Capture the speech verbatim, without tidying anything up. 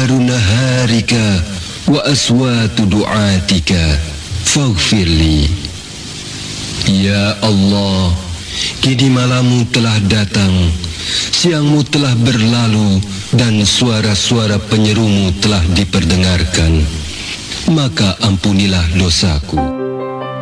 anharu naharika wa aswatu du'atika faghfirli. Ya Allah, kini malammu telah datang, siangmu telah berlalu, dan suara-suara penyerumu telah diperdengarkan. Maka ampunilah dosaku.